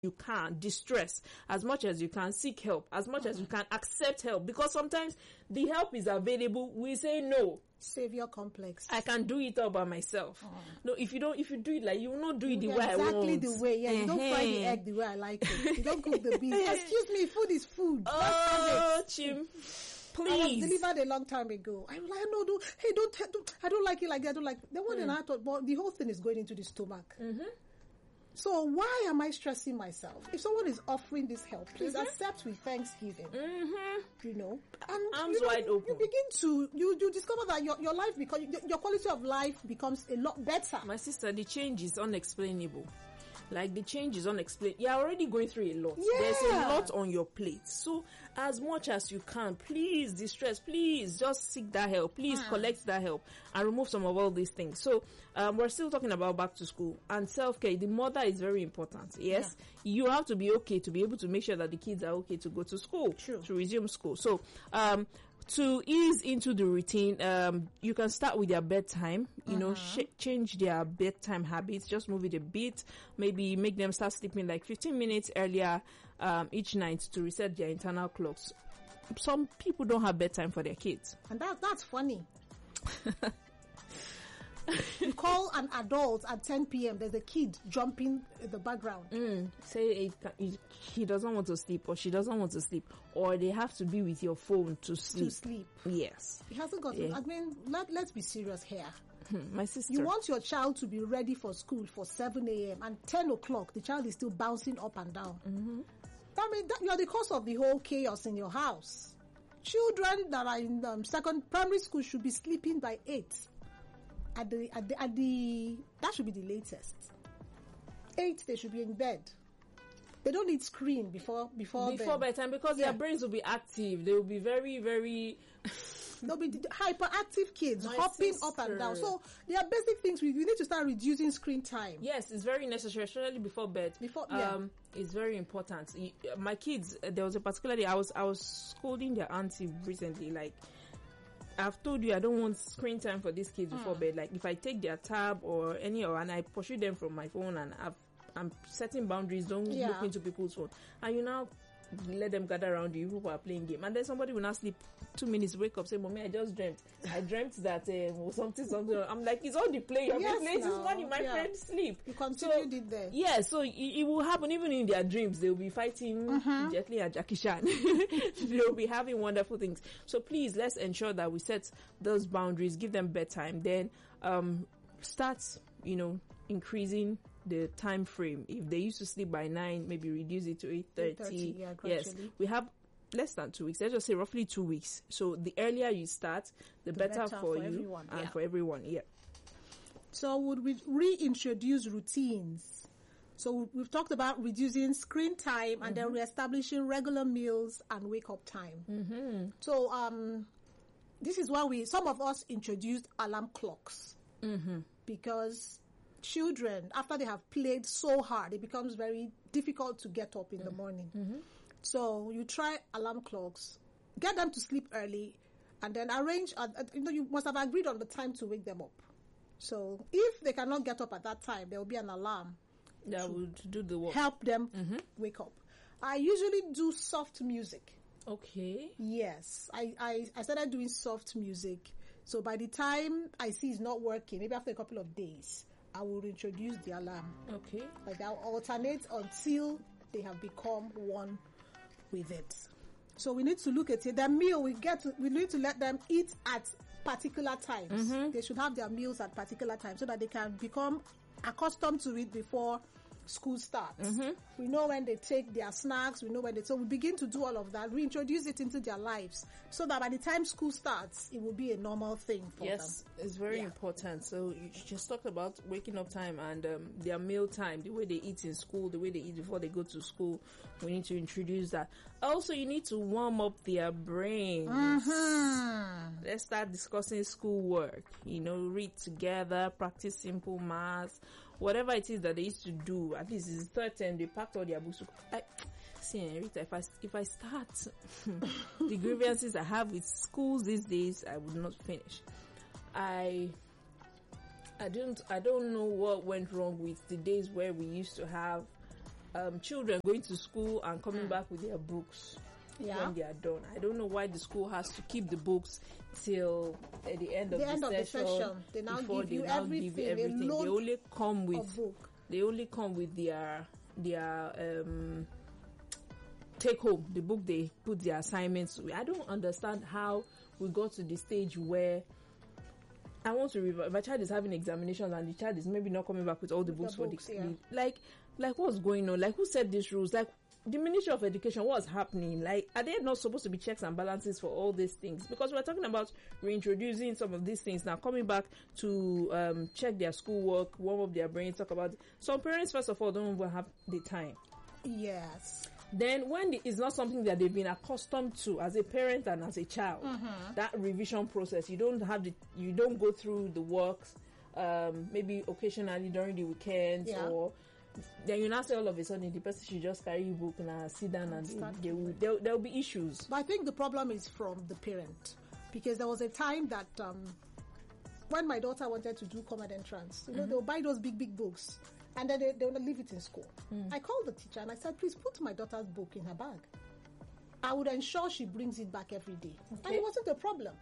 you can, distress as much as you can, seek help as much as you can, accept help, because sometimes the help is available, we say no. Savior complex. I can do it all by myself. No, if you do it like, you will not do it the way I want. Exactly the way. Yeah, you don't fry the egg the way I like it. You don't cook the beans. Excuse me, food is food. Oh, Chim, please. I was delivered a long time ago. I was like, no, I don't like it like that. I don't like. Then one day I thought, well, the whole thing is going into the stomach. So why am I stressing myself? If someone is offering this help, please accept with thanksgiving. You know, and arms wide open. You begin to you discover that your life your quality of life becomes a lot better. My sister, the change is unexplainable. Like, the change is unexplained. You're already going through a lot. Yeah. There's a lot on your plate. So, as much as you can, please distress, please just seek that help. Please collect that help and remove some of all these things. So, we're still talking about back to school and self-care. The mother is very important. Yes. Yeah. You have to be okay to be able to make sure that the kids are okay to go to school. True. To resume school. So, to ease into the routine, you can start with their bedtime, you know, change their bedtime habits, just move it a bit, maybe make them start sleeping like 15 minutes earlier, each night to reset their internal clocks. Some people don't have bedtime for their kids. And that's funny. You call an adult at 10 p.m. There's a kid jumping in the background. Say he doesn't want to sleep, or she doesn't want to sleep, or they have to be with your phone to sleep. Yes. He hasn't got I mean, let's be serious here. My sister. You want your child to be ready for school for 7 a.m. and 10 o'clock, the child is still bouncing up and down. I mean, you're the cause of the whole chaos in your house. Children that are in primary school should be sleeping by 8. At the that should be the latest. 8, they should be in bed. They don't need screen before bedtime, because their brains will be active. They will be very, very. They'll be hyperactive kids, hopping up and down. So there are basic things we need to start reducing screen time. Yes, it's very necessary, especially before bed. It's very important. My kids, there was a particular day I was scolding their auntie recently, like, I've told you I don't want screen time for these kids before bed. Like, if I take their tab or and I pursue them from my phone, and I'm setting boundaries, don't look into people's phone. And you now let them gather around you who are playing game. And then somebody will not sleep 2 minutes, wake up, say, Mommy, I just dreamt. I dreamt that something. I'm like, it's all the play. You're playing this morning, my friend, sleep. You continued it there. Yeah, so it will happen even in their dreams. They'll be fighting Jet Li and Jackie Chan. They'll be having wonderful things. So please, let's ensure that we set those boundaries, give them bedtime, then start, increasing the time frame. If they used to sleep by 9, maybe reduce it to 8:30. Yes, we have less than 2 weeks. Let's just say roughly 2 weeks. So the earlier you start, the better for you everyone. And for everyone. Yeah. So would we reintroduce routines? So we've talked about reducing screen time and then reestablishing regular meals and wake up time. So this is why some of us introduced alarm clocks because children, after they have played so hard, it becomes very difficult to get up in the morning. So you try alarm clocks, get them to sleep early, and then arrange. You must have agreed on the time to wake them up. So if they cannot get up at that time, there will be an alarm that would do the work. Help them wake up. I usually do soft music. Okay. Yes, I started doing soft music. So by the time I see it's not working, maybe after a couple of days, I will introduce the alarm. Okay. Like I'll alternate until they have become one with it. So we need to look at it. Their meal, we need to let them eat at particular times. They should have their meals at particular times so that they can become accustomed to it before school starts. We know when they take their snacks, so we begin to do all of that, reintroduce it into their lives so that by the time school starts, it will be a normal thing for them. Yes, it's very important. So you just talked about waking up time and their meal time, the way they eat in school, the way they eat before they go to school. We need to introduce that. Also, you need to warm up their brains. Let's start discussing schoolwork. Read together, practice simple maths, whatever it is that they used to do. At least it's the third term, they packed all their books. See, Rita, if I start the grievances I have with schools these days, I would not finish. I don't know what went wrong with the days where we used to have children going to school and coming back with their books when they are done. I don't know why the school has to keep the books till at the end of the session. They now give you everything. They only come with book. They only come with their take home, the book they put their assignments with. I don't understand how we got to the stage where I want to revise. My child is having examinations and the child is maybe not coming back with all the books for the like what's going on? Like, who set these rules? Like, the Ministry of Education, what's happening? Like, are there not supposed to be checks and balances for all these things? Because we're talking about reintroducing some of these things now, coming back to check their schoolwork, warm up their brains, talk about some parents, first of all, don't even have the time. Yes. Then when it's not something that they've been accustomed to as a parent and as a child, that revision process, you don't go through the works, maybe occasionally during the weekends, or then you now say all of a sudden the person should just carry a book and sit down and there will be issues. But I think the problem is from the parent, because there was a time that when my daughter wanted to do common entrance, they'll buy those big books. And then they want to leave it in school. I called the teacher and I said, please put my daughter's book in her bag. I would ensure she brings it back every day. Okay. And it wasn't a problem.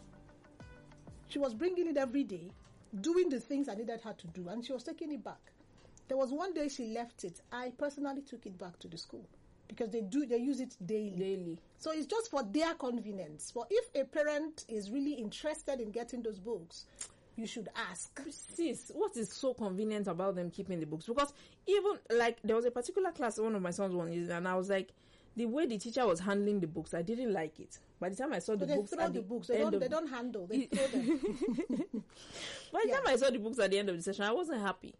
She was bringing it every day, doing the things I needed her to do, and she was taking it back. There was one day she left it. I personally took it back to the school because they use it daily. So it's just for their convenience. But if a parent is really interested in getting those books, you should ask. Sis, what is so convenient about them keeping the books? Because even, like, there was a particular class one of my sons wanted, and I was like, the way the teacher was handling the books, I didn't like it. By the time I saw the books, they don't handle. They throw them. By the time I saw the books at the end of the session, I wasn't happy.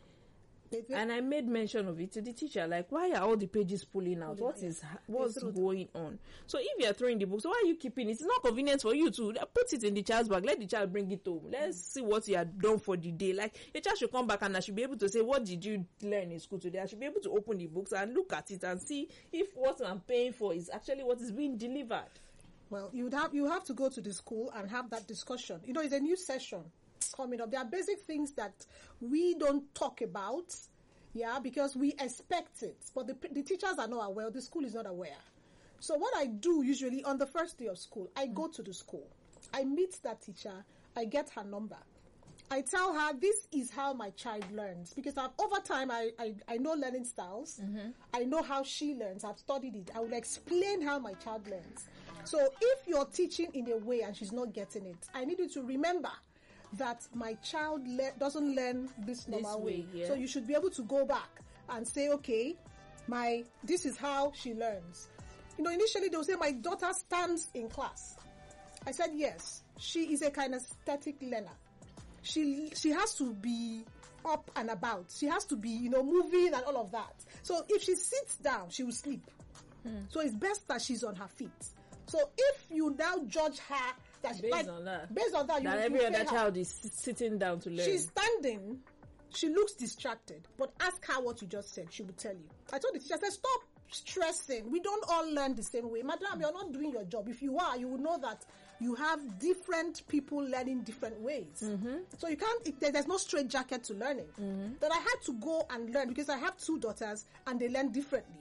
And I made mention of it to the teacher, like, why are all the pages pulling out? What's going on? So if you are throwing the books, why are you keeping it? It's not convenient for you to put it in the child's bag. Let the child bring it home. Let's see what you have done for the day. Like, the child should come back and I should be able to say, what did you learn in school today? I should be able to open the books and look at it and see if what I'm paying for is actually what is being delivered. Well, you have to go to the school and have that discussion. It's a new session coming up. There are basic things that we don't talk about, because we expect it, but the teachers are not aware, the school is not aware. So what I do usually on the first day of school, I go to the school, I meet that teacher, I get her number, I tell her this is how my child learns, because over time I know learning styles, I know how she learns, I've studied it, I will explain how my child learns. So if you're teaching in a way and she's not getting it, I need you to remember that my child doesn't learn this normal way. So you should be able to go back and say, okay, this is how she learns. Initially they'll say, my daughter stands in class. I said, yes, she is a kinesthetic learner. She has to be up and about. She has to be, moving and all of that. So if she sits down, she will sleep. So it's best that she's on her feet. So if you now judge her, based on that, that every other child is sitting down to learn. She's standing, she looks distracted, but ask her what you just said, she will tell you. I told the teacher, I said, stop stressing. We don't all learn the same way. Madam, you're not doing your job. If you are, you will know that you have different people learning different ways. So you can't, there's no straight jacket to learning. That I had to go and learn because I have 2 daughters and they learn differently.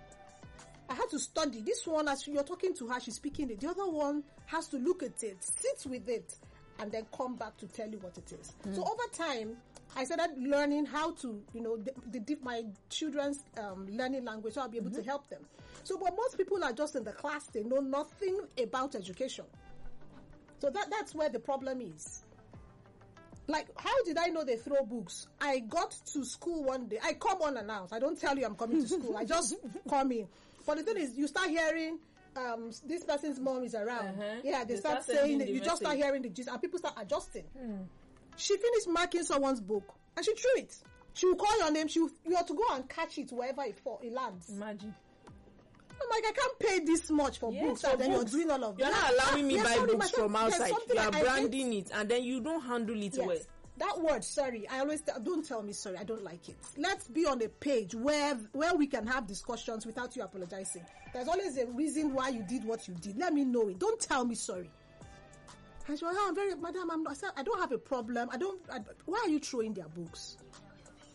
I had to study. This one, as you're talking to her, she's speaking it. The other one has to look at it, sit with it, and then come back to tell you what it is. So over time, I started learning how to, my children's learning language, so I'll be able to help them. So, but most people are just in the class, they know nothing about education. So that's where the problem is. Like, how did I know they throw books? I got to school one day. I come unannounced. I don't tell you I'm coming to school. I just come in. But the thing is, you start hearing, this person's mom is around. They start saying it. You just start hearing the gist, and people start adjusting. She finished marking someone's book, and she threw it. She will call your name. You have to go and catch it wherever it lands. Imagine. I'm like, I can't pay this much for books, and then you're doing all of that. You're not allowing me buy books from outside. You are branding it, and then you don't handle it well. That word, sorry, I always don't tell me sorry. I don't like it. Let's be on a page where we can have discussions without you apologizing. There's always a reason why you did what you did. Let me know it. Don't tell me sorry. And she was, madam, I don't have a problem. Why are you throwing their books?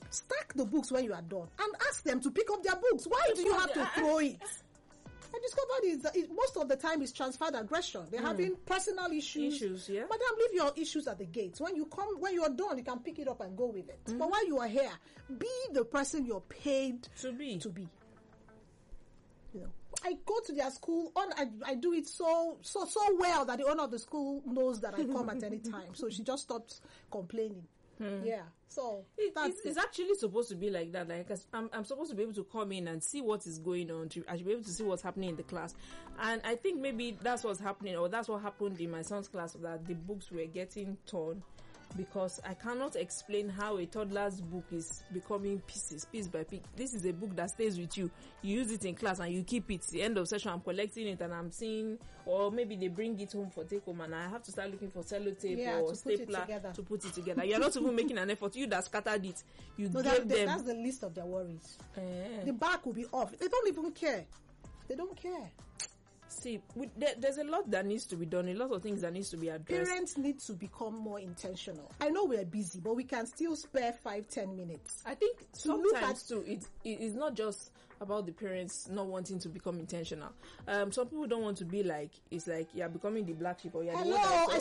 Stack the books when you are done and ask them to pick up their books. Why do you have to throw it? I discovered is that most of the time it's transferred aggression. They're having personal issues. Yeah. Madam, leave your issues at the gates. When you are done, you can pick it up and go with it. But while you are here, be the person you're paid to be. You know, I go to their school. I do it so well that the owner of the school knows that I come at any time. So she just stops complaining. Yeah, so it's actually supposed to be like that. Like, I'm supposed to be able to come in and see what is going on. I should be able to see what's happening in the class, and I think maybe that's what's happening, or that's what happened in my son's class. That the books were getting torn, because I cannot explain how a toddler's book is becoming piece by piece. This is a book that stays with you. You use it in class and you keep it. The end of session, I'm collecting it and I'm seeing, or maybe they bring it home for take home and I have to start looking for sellotape or stapler to put it together. You're not even making an effort. You that scattered it, you gave them. That's the least of their worries. The back will be off. They don't even care. They don't care. See, there's a lot that needs to be done, a lot of things that needs to be addressed. Parents need to become more intentional. I know we're busy, but we can still spare 5-10 minutes. I think sometimes too, it's not just about the parents not wanting to become intentional. Some people don't want to be like, it's like you're becoming the black sheep, or you're Hello, I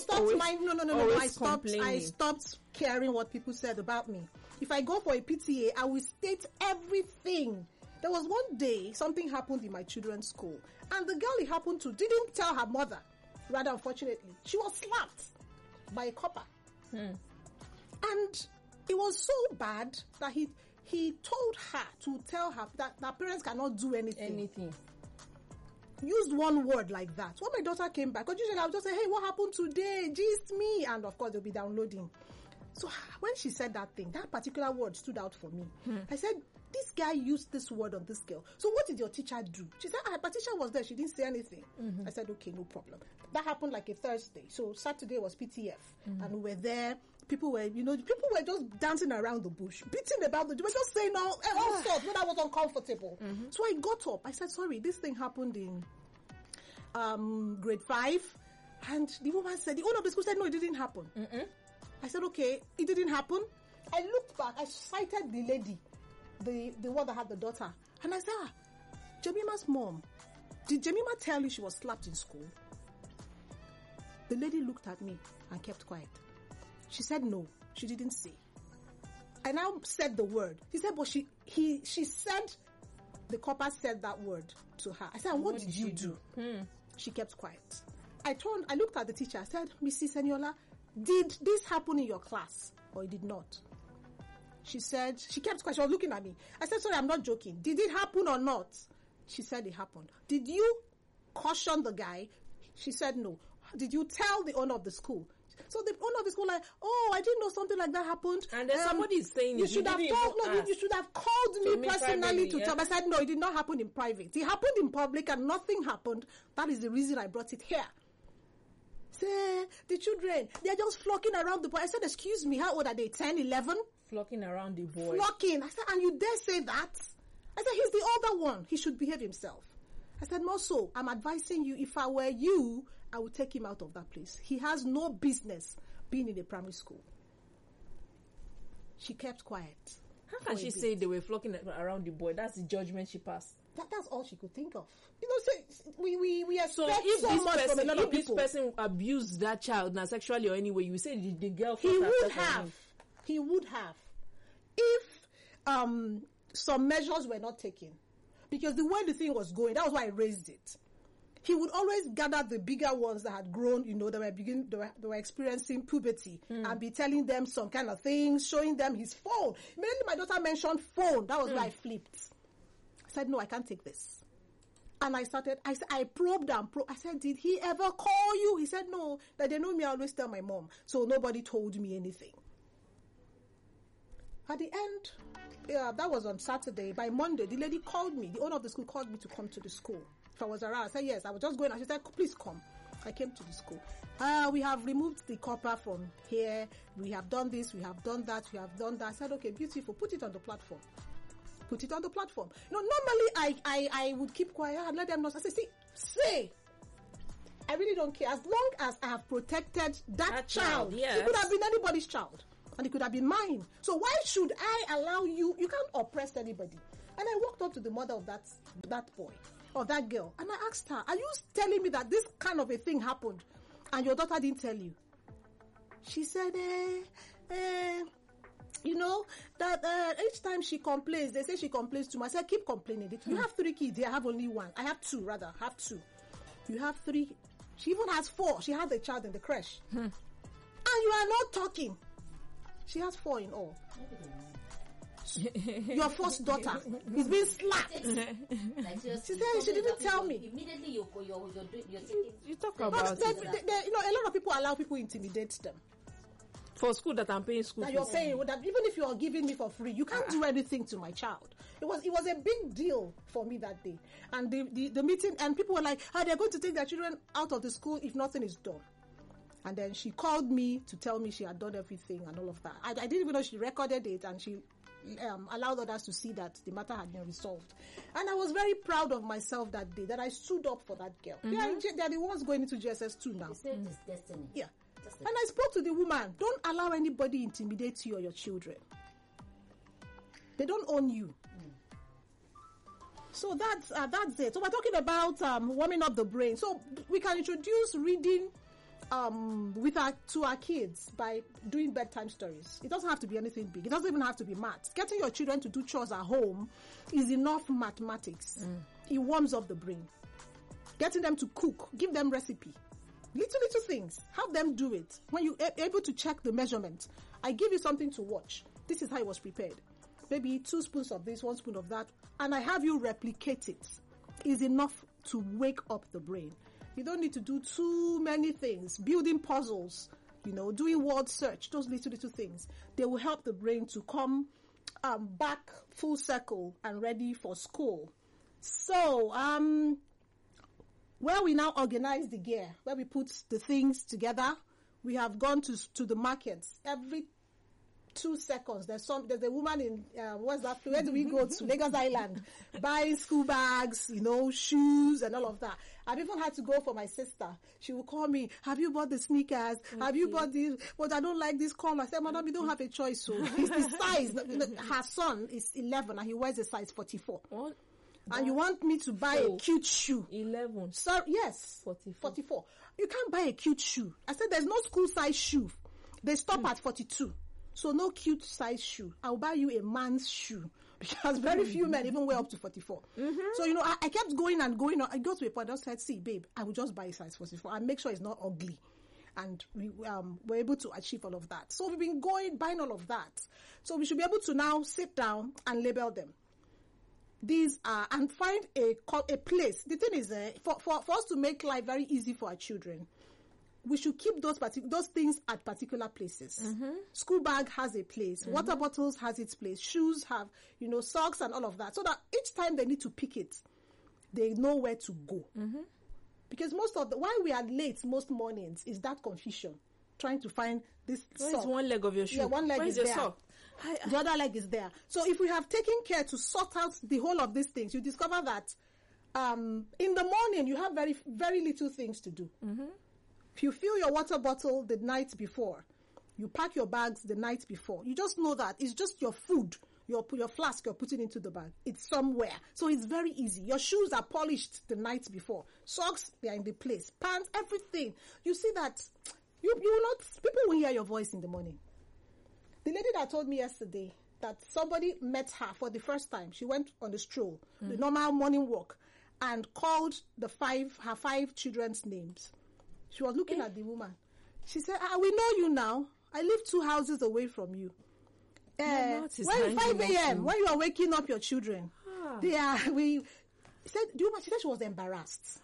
stopped caring what people said about me. If I go for a PTA, I will state everything. There was one day something happened in my children's school, and the girl it happened to didn't tell her mother. Rather, unfortunately, she was slapped by a copper. And it was so bad that he told her to tell her that parents cannot do anything. Used one word like that. When my daughter came back, because usually I would just say, hey, what happened today? Gist me. And of course, they'll be downloading. So when she said that thing, that particular word stood out for me. I said, this guy used this word on this girl. So what did your teacher do? She said, her teacher was there. She didn't say anything. I said, okay, no problem. That happened like a Thursday. So Saturday was PTF. And we were there. People were just dancing around the bush, beating about they were just saying all sorts when I was uncomfortable. So I got up. I said, sorry, this thing happened in grade 5. And the woman said, the owner of the school said, no, it didn't happen. I said, okay, it didn't happen. I looked back. I cited the lady, the one that had the daughter. And I said, Jemima's mom, did Jemima tell you she was slapped in school? The lady looked at me and kept quiet. She said, no, she didn't say. I now said the word. She said, but she said, the copper said that word to her. I said, what did you do? She kept quiet. I looked at the teacher. I said, Mrs. Eniola, did this happen in your class or it did not? She said, she kept quiet. She was looking at me. I said, sorry, I'm not joking. Did it happen or not? She said it happened. Did you caution the guy? She said no. Did you tell the owner of the school? So the owner of the school like, oh, I didn't know something like that happened. And then somebody is saying you should have called me personally to tell me. I said, no, it did not happen in private. It happened in public and nothing happened. That is the reason I brought it here. Say, the children, they're just flocking around the boy. I said, excuse me, how old are they? 10, 11? Flocking around the boy. Flocking. I said, and you dare say that? I said, he's the older one. He should behave himself. I said, more so, I'm advising you, if I were you, I would take him out of that place. He has no business being in a primary school. She kept quiet. How can she say they were flocking around the boy? That's the judgment she passed. That's all she could think of. You know, we expect so much from a lot of people. If this person abused that child now sexually or anyway, you say the girl. He would have. He would have. If some measures were not taken. Because the way the thing was going, that was why I raised it. He would always gather the bigger ones that had grown, they were experiencing puberty, and be telling them some kind of things, showing them his phone. Immediately my daughter mentioned phone. That was why I flipped. I said, no, I can't take this. And I probed and probed. I said, did he ever call you? He said, no, that they know me, I always tell my mom. So nobody told me anything. At the end, that was on Saturday. By Monday, the lady called me. The owner of the school called me to come to the school. If I was around, I said, yes, I was just going. She said, please come. I came to the school. We have removed the copper from here. We have done this. We have done that. We have done that. I said, okay, beautiful. Put it on the platform. Put it on the platform. Normally I would keep quiet and let them know. I said, say. I really don't care. As long as I have protected that child. Yes. It could have been anybody's child. And it could have been mine. So why should I allow you? You can't oppress anybody. And I walked up to the mother of that boy or that girl, and I asked her, are you telling me that this kind of a thing happened and your daughter didn't tell you? She said, that each time she complains, they say she complains too much. I said, keep complaining. You have 3 kids. I have only 1. I have 2, rather. I have 2. You have 3. She even has 4. She has a child in the creche. And you are not talking. She has 4 in all. Your first daughter is being slapped. She said she didn't tell me. Immediately you're You talk about it. A lot of people allow people to intimidate them. For school that I'm paying school That fees. you're paying, that even if you're giving me for free, you can't do anything to my child. It was a big deal for me that day. And the meeting, and people were like, they're going to take their children out of the school if nothing is done. And then she called me to tell me she had done everything and all of that. I didn't even know she recorded it, and she allowed others to see that the matter had been resolved. And I was very proud of myself that day, that I stood up for that girl. They are the ones going into GSS2 now. It's destiny. Yeah. And I spoke to the woman, don't allow anybody intimidate you or your children. They don't own you. So that's it. So we're talking about warming up the brain. So we can introduce reading to our kids by doing bedtime stories. It doesn't have to be anything big. It doesn't even have to be maths. Getting your children to do chores at home is enough mathematics. It warms up the brain. Getting them to cook, give them recipe. Little things. Have them do it. When you're able to check the measurement, I give you something to watch. This is how it was prepared. Maybe 2 spoons of this, 1 spoon of that, and I have you replicate it. Is enough to wake up the brain. You don't need to do too many things. Building puzzles, doing word search, those little things. They will help the brain to come back full circle and ready for school. So, where we now organize the gear, where we put the things together, we have gone to the markets. Every 2 seconds, there's a woman in, where do we go to? Lagos Island, buying school bags, shoes and all of that. I've even had to go for my sister. She will call me, have you bought the sneakers? Okay. Have you bought this? But I don't like this color. I said, madam, you don't have a choice. So it's the size. Her son is 11 and he wears a size 44. What? And you want me to buy a cute shoe? 11. So, yes. 44. You can't buy a cute shoe. I said there's no school size shoe. They stop at 42. So no cute size shoe. I'll buy you a man's shoe. Because very few men even wear up to 44. So, I kept going and going. I got to a point, I said, see, babe, I will just buy a size 44 and make sure it's not ugly. And we were able to achieve all of that. So we've been buying all of that. So we should be able to now sit down and label them. These are, and find a place. The thing is, for us to make life very easy for our children, we should keep those things at particular places. School bag has a place. Water bottles has its place. Shoes have, socks and all of that. So that each time they need to pick it, they know where to go. Because why we are late most mornings is that confusion. Trying to find this sock. Where's one leg of your shoe? Yeah, one leg is there. Sock? The other leg is there. So if we have taken care to sort out the whole of these things, you discover that in the morning you have very, very little things to do. If you fill your water bottle the night before, you pack your bags the night before, you just know that it's just your food, your flask you're putting into the bag. It's somewhere. So it's very easy. Your shoes are polished the night before. Socks, they are in the place. Pants, everything. You see that you will not, people will hear your voice in the morning. The lady that told me yesterday that somebody met her for the first time, she went on the stroll, the normal morning walk, and called her 5 children's names. She was looking at the woman. She said, we know you now. I live 2 houses away from you. When 5 a.m., when you are waking up your children, she said she was embarrassed.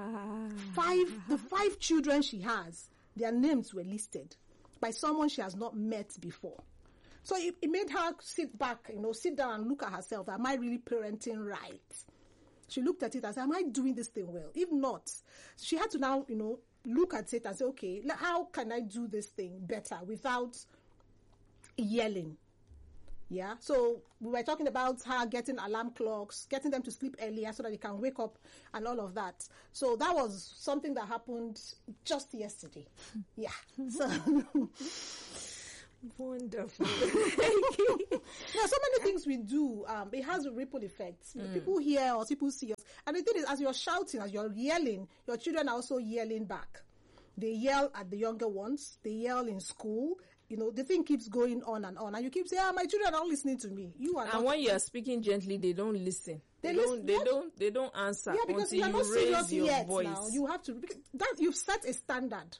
The 5 children she has, their names were listed by someone she has not met before. So it made her sit down and look at herself. Am I really parenting right? She looked at it and said, am I doing this thing well? If not, she had to now, look at it and say, okay, how can I do this thing better without yelling? Yeah. So we were talking about her getting alarm clocks, getting them to sleep earlier so that they can wake up and all of that. So that was something that happened just yesterday. Yeah. So Wonderful. There are so many things we do. It has a ripple effect. People hear or people see us. And the thing is, as you're shouting, as you're yelling, your children are also yelling back. They yell at the younger ones. They yell in school. The thing keeps going on. And you keep saying, my children are not listening to me. You are not. And when you are speaking gently, they don't listen. They don't answer. Yeah, because until you are not you raise serious your yet voice. now. You have to, you've set a standard.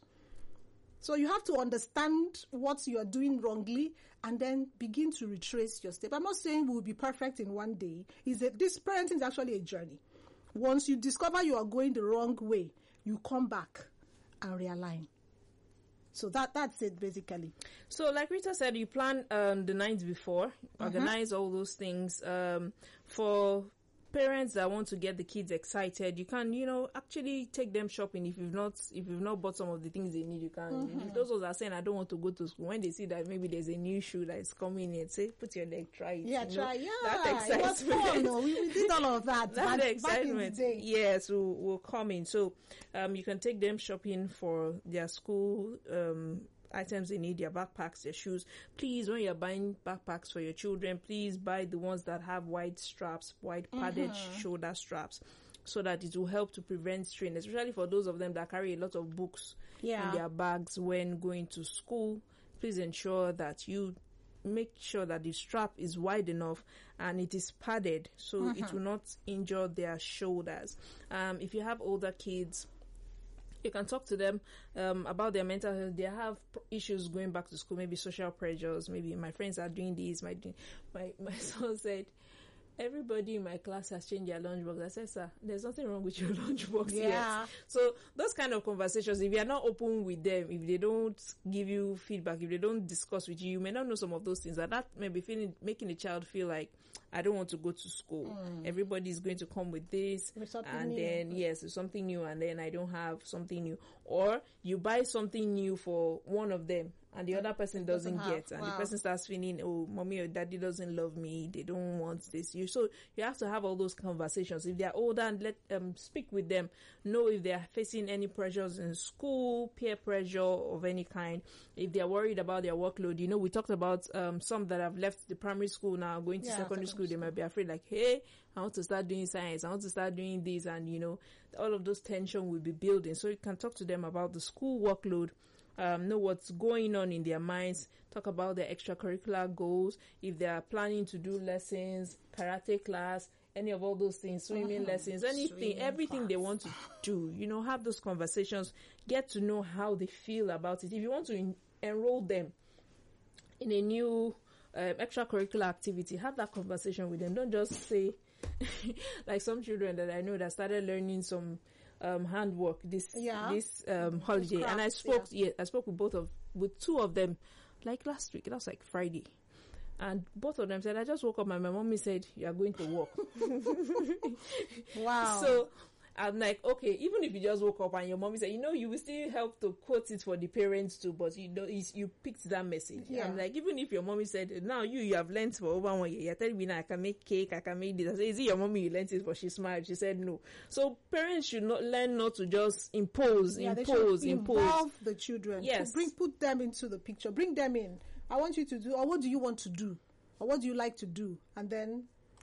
So you have to understand what you are doing wrongly and then begin to retrace your step. I'm not saying we'll be perfect in one day. This parenting is actually a journey. Once you discover you are going the wrong way, you come back and realign. So that's it basically. So like Rita said, you plan the night before, organize all those things. For parents that want to get the kids excited, you can, actually take them shopping. If you've not bought some of the things they need, you can. Those that are saying, I don't want to go to school, when they see that maybe there's a new shoe that is coming in, say, put your leg, try it. Yeah, try. Yeah, that it was fun. We did all of that. That excitement. Back in the day. Yes, will come in. So, you can take them shopping for their school, items they need, their backpacks, their shoes. Please, when you're buying backpacks for your children, please buy the ones that have wide straps, wide padded shoulder straps, so that it will help to prevent strain, especially for those of them that carry a lot of books in their bags when going to school. Please ensure that you make sure that the strap is wide enough and it is padded so it will not injure their shoulders. If you have older kids, you can talk to them about their mental health. They have issues going back to school, maybe social pressures, maybe my friends are doing this. My son said, everybody in my class has changed their lunchbox. I said, sir, there's nothing wrong with your lunchbox yet. So those kind of conversations, if you are not open with them, if they don't give you feedback, if they don't discuss with you, you may not know some of those things. And that may be making the child feel like, I don't want to go to school. Everybody is going to come with this. And then, yes, it's something new. And then I don't have something new. Or you buy something new for one of them and the other person doesn't get. And the person starts feeling, oh, mommy or daddy doesn't love me. They don't want this. So you have to have all those conversations. If they're older, and let speak with them. Know if they're facing any pressures in school, peer pressure of any kind. If they're worried about their workload. We talked about some that have left the primary school now, going to secondary school. They might be afraid like, hey, I want to start doing science. I want to start doing this. And, all of those tension will be building. So you can talk to them about the school workload. Know what's going on in their minds, talk about their extracurricular goals, if they are planning to do lessons, karate class, any of all those things, swimming lessons, everything they want to do, have those conversations, get to know how they feel about it. If you want to enroll them in a new extracurricular activity, have that conversation with them. Don't just say, like some children that I know that started learning some handwork this holiday, and I spoke with two of them like last week. That was like Friday, and both of them said, I just woke up and my mommy said you are going to work. Wow. So I'm like, okay, even if you just woke up and your mommy said, you will still help to quote it for the parents too, but you picked that message. I'm like, even if your mommy said, now you have learned for over 1 year, you're telling me now I can make cake, I can make this. I said, is it your mommy you learned it for? She smiled. She said no. So parents should not learn not to just impose. Involve the children. Yes. Put them into the picture. Bring them in. I want you to do, or what do you want to do? Or what do you like to do? And then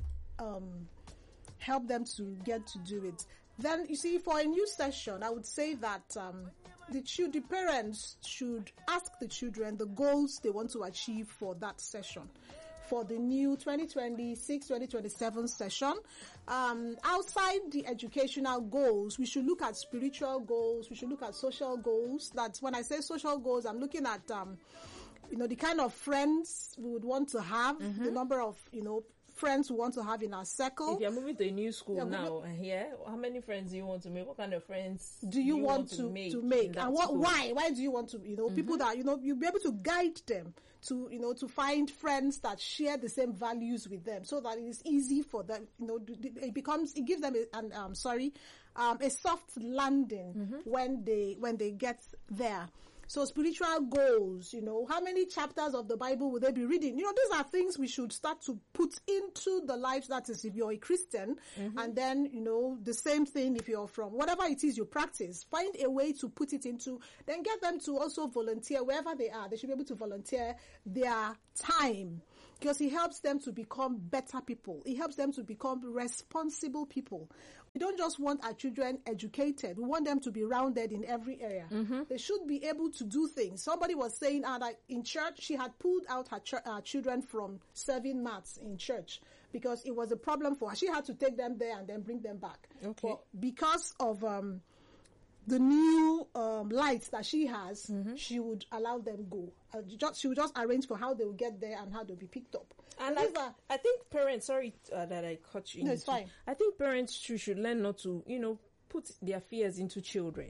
help them to get to do it. Then, you see, for a new session, I would say that the parents should ask the children the goals they want to achieve for that session. For the new 2026-2027 session, outside the educational goals, we should look at spiritual goals, we should look at social goals. That's when I say social goals, I'm looking at, the kind of friends we would want to have, the number of, friends we want to have in our circle. If you're moving to a new school now, how many friends do you want to make? What kind of friends do you want to make? And why do you want to, people that, you'll be able to guide them to, to find friends that share the same values with them, so that it is easy for them, it gives them a soft landing when they get there. So spiritual goals, how many chapters of the Bible will they be reading? These are things we should start to put into the lives. That is, if you're a Christian, and then, the same thing if you're from whatever it is you practice, find a way to put it into, then get them to also volunteer wherever they are. They should be able to volunteer their time, because it helps them to become better people. It helps them to become responsible people. We don't just want our children educated. We want them to be rounded in every area. They should be able to do things. Somebody was saying that in church, she had pulled out her children from serving maths in church because it was a problem for her. She had to take them there and then bring them back. Okay. But because of the new lights that she has, she would allow them go. She would just arrange for how they will get there and how they'll be picked up. And I think parents, sorry that I cut you. No, it's fine. I think parents too should learn not to, put their fears into children.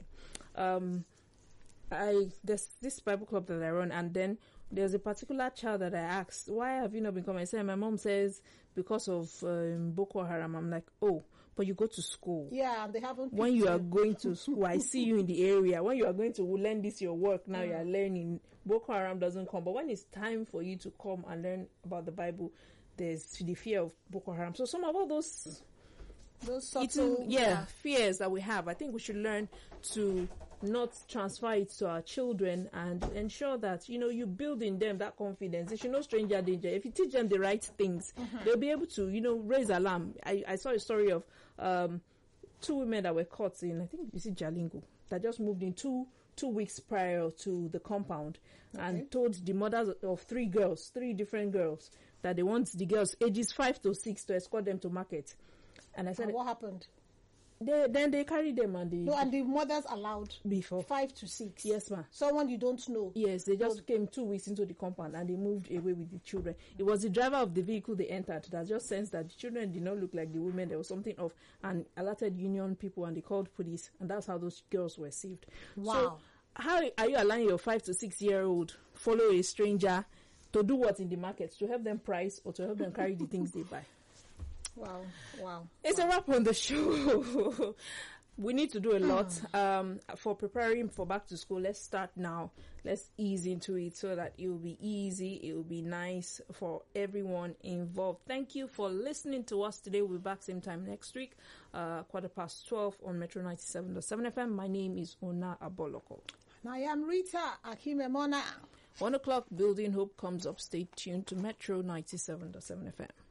There's this Bible club that I run, and then there's a particular child that I asked, why have you not been coming? I said, my mom says because of Boko Haram. I'm like, oh, but you go to school. Yeah, and they haven't. When you are going to school, I see you in the area. When you are going to learn this, your work, now you are learning. Boko Haram doesn't come. But when it's time for you to come and learn about the Bible, there's the fear of Boko Haram. So some of all those subtle, fears that we have, I think we should learn to not transfer it to our children and ensure that, you build in them that confidence. They should know stranger danger. If you teach them the right things, they'll be able to, raise alarm. I saw a story of two women that were caught in, I think you see Jalingo, that just moved in two weeks prior to the compound and told the mothers of three different girls, that they want the girls ages 5 to 6 to escort them to market. And I said, and what happened? Then they carried them and the mothers allowed before 5 to 6. Yes, ma'am. Someone you don't know. Yes, they just came 2 weeks into the compound and they moved away with the children. It was the driver of the vehicle they entered that just sensed that the children did not look like the women. There was something off, and alerted union people, and they called police, and that's how those girls were saved. Wow. So how are you allowing your 5 to 6 year old follow a stranger to do what in the market? To help them price or to help them carry the things they buy? Wow. It's a wrap on the show. We need to do a lot for preparing for back to school. Let's start now. Let's ease into it so that it will be easy. It will be nice for everyone involved. Thank you for listening to us today. We'll be back same time next week, 12:15 on Metro 97.7 FM. My name is Ona Aboloko. And I am Rita Akimemona. 1 o'clock, Building Hope comes up. Stay tuned to Metro 97.7 FM.